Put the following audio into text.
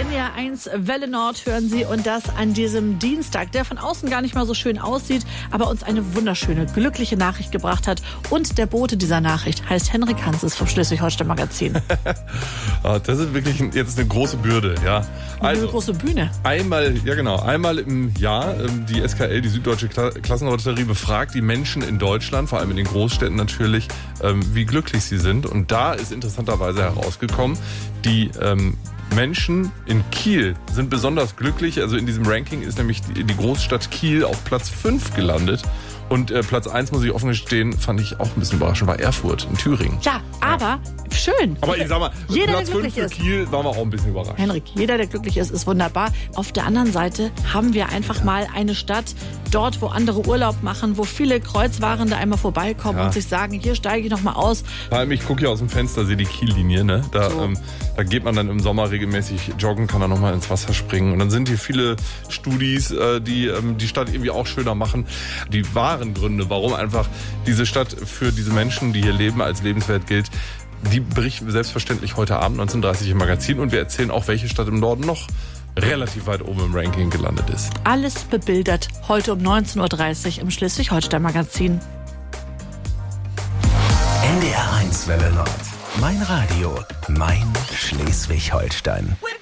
NDR 1 Welle Nord hören Sie und das an diesem Dienstag, der von außen gar nicht mal so schön aussieht, aber uns eine wunderschöne, glückliche Nachricht gebracht hat. Und der Bote dieser Nachricht heißt Henrik Hanses vom Schleswig-Holstein Magazin. Das ist wirklich jetzt eine große Bürde, ja. Eine große Bühne. Einmal im Jahr, die SKL, die Süddeutsche Klassenlotterie, befragt die Menschen in Deutschland, vor allem in den Großstädten natürlich, wie glücklich sie sind. Und da ist interessanterweise herausgekommen, die Menschen in Kiel sind besonders glücklich. Also in diesem Ranking ist nämlich die Großstadt Kiel auf Platz 5 gelandet. Und Platz 1, muss ich offen gestehen, fand ich auch ein bisschen überraschend, war Erfurt in Thüringen. Ja, aber schön. Aber ich sag mal, jeder, Platz 5 für Kiel waren wir auch ein bisschen überrascht. Henrik, jeder, der glücklich ist wunderbar. Auf der anderen Seite haben wir einfach mal eine Stadt, dort, wo andere Urlaub machen, wo viele Kreuzfahrende einmal vorbeikommen und sich sagen, hier steige ich noch mal aus. Vor allem, ich gucke hier aus dem Fenster, sehe die Kiellinie, ne? Da geht man dann im Sommer regelmäßig joggen, kann dann noch mal ins Wasser springen. Und dann sind hier viele Studis, die die Stadt irgendwie auch schöner machen. Die wahren Gründe, warum einfach diese Stadt für diese Menschen, die hier leben, als lebenswert gilt, die berichten wir selbstverständlich heute Abend 19:30 im Magazin. Und wir erzählen auch, welche Stadt im Norden noch relativ weit oben im Ranking gelandet ist. Alles bebildert heute um 19:30 Uhr im Schleswig-Holstein Magazin. NDR 1 Welle Nord. Mein Radio, mein Schleswig-Holstein.